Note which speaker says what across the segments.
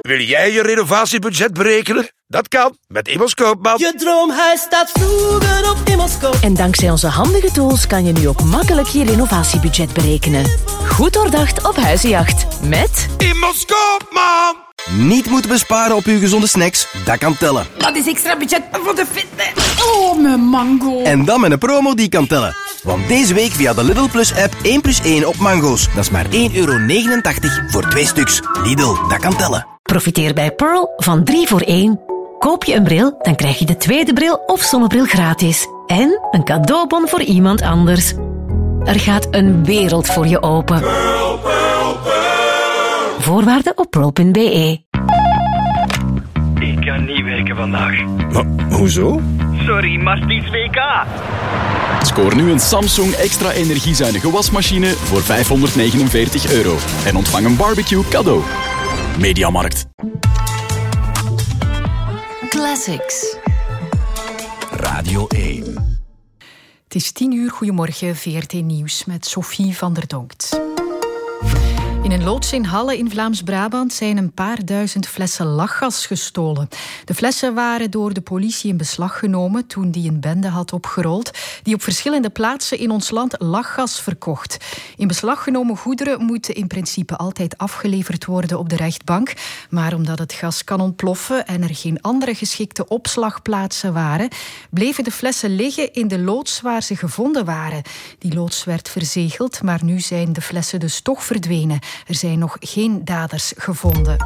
Speaker 1: Wil jij je renovatiebudget berekenen? Dat kan met Immers Koopman.
Speaker 2: Je droomhuis staat vroeger op Immers Koopman.
Speaker 3: En dankzij onze handige tools kan je nu ook makkelijk je renovatiebudget berekenen. Goed doordacht op huizenjacht. Met
Speaker 1: Immers Koopman.
Speaker 4: Niet moeten besparen op uw gezonde snacks? Dat kan tellen.
Speaker 5: Dat is extra budget voor de fitness. Oh, mijn mango.
Speaker 4: En dan met een promo die kan tellen. Want deze week via de Lidl Plus app 1+1 op mango's. Dat is maar €1,89 voor 2 stuks. Lidl, dat kan tellen.
Speaker 3: profiteer bij Pearl van 3 voor 1. Koop je een bril, dan krijg je de tweede bril of zonnebril gratis. En een cadeaubon voor iemand anders. Er gaat een wereld voor je open.
Speaker 1: Pearl, Pearl, Pearl.
Speaker 3: Voorwaarden op pearl.be.
Speaker 6: Ik kan niet werken vandaag.
Speaker 1: Maar, hoezo?
Speaker 6: Sorry, maar het is WK.
Speaker 7: Scoor nu een Samsung extra energiezuinige wasmachine voor €549 en ontvang een barbecue cadeau. Mediamarkt.
Speaker 3: Classics.
Speaker 4: Radio 1.
Speaker 8: Het is 10:00, goedemorgen, VRT Nieuws met Sophie van der Donkt. In een loods in Halle in Vlaams-Brabant zijn een paar duizend flessen lachgas gestolen. De flessen waren door de politie in beslag genomen toen die een bende had opgerold die op verschillende plaatsen in ons land lachgas verkocht. In beslag genomen goederen moeten in principe altijd afgeleverd worden op de rechtbank. Maar omdat het gas kan ontploffen en er geen andere geschikte opslagplaatsen waren, bleven de flessen liggen in de loods waar ze gevonden waren. Die loods werd verzegeld, maar nu zijn de flessen dus toch verdwenen. Er zijn nog geen daders gevonden.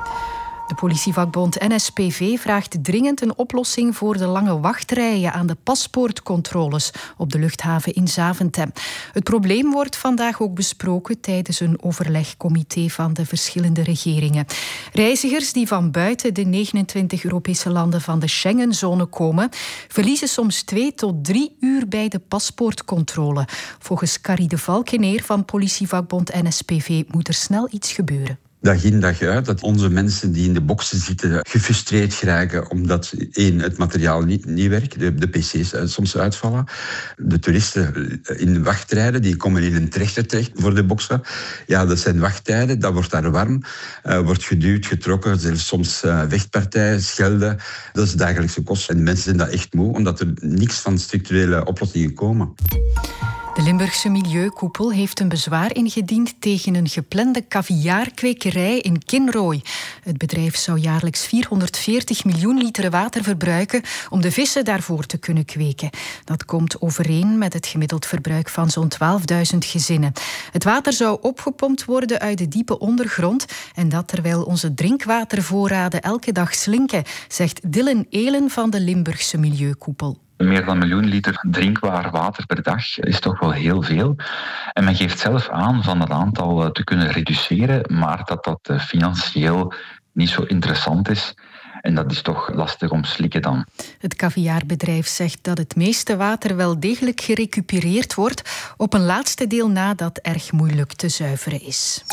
Speaker 8: De politievakbond NSPV vraagt dringend een oplossing voor de lange wachtrijen aan de paspoortcontroles op de luchthaven in Zaventem. Het probleem wordt vandaag ook besproken tijdens een overlegcomité van de verschillende regeringen. Reizigers die van buiten de 29 Europese landen van de Schengenzone komen, verliezen soms 2 tot 3 uur bij de paspoortcontrole. Volgens Carrie de Valkeneer van politievakbond NSPV moet er snel iets gebeuren.
Speaker 9: Dag in dag uit dat onze mensen die in de boxen zitten gefrustreerd geraken omdat het materiaal niet werkt, de pc's soms uitvallen. De toeristen in wachtrijden die komen in een trechter terecht voor de boxen. Ja, dat zijn wachttijden, dat wordt daar warm, wordt geduwd, getrokken, zelfs soms vechtpartijen, schelden. Dat is de dagelijkse kost. En de mensen zijn dat echt moe, omdat er niks van structurele oplossingen komen.
Speaker 8: De Limburgse Milieukoepel heeft een bezwaar ingediend tegen een geplande caviarkwekerij in Kinrooi. Het bedrijf zou jaarlijks 440 miljoen liter water verbruiken om de vissen daarvoor te kunnen kweken. Dat komt overeen met het gemiddeld verbruik van zo'n 12.000 gezinnen. Het water zou opgepompt worden uit de diepe ondergrond en dat terwijl onze drinkwatervoorraden elke dag slinken, zegt Dylan Elen van de Limburgse Milieukoepel.
Speaker 10: Meer dan 1 miljoen liter drinkbaar water per dag is toch wel heel veel. En men geeft zelf aan van dat aantal te kunnen reduceren, maar dat financieel niet zo interessant is. En dat is toch lastig om slikken dan.
Speaker 8: Het caviarbedrijf zegt dat het meeste water wel degelijk gerecupereerd wordt, op een laatste deel na dat erg moeilijk te zuiveren is.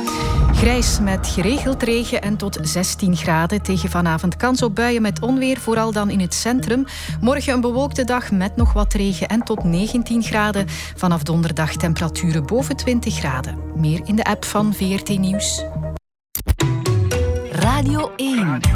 Speaker 8: Grijs met geregeld regen en tot 16 graden. Tegen vanavond kans op buien met onweer, vooral dan in het centrum. Morgen een bewolkte dag met nog wat regen en tot 19 graden. Vanaf donderdag temperaturen boven 20 graden. Meer in de app van VRT Nieuws.
Speaker 3: Radio 1.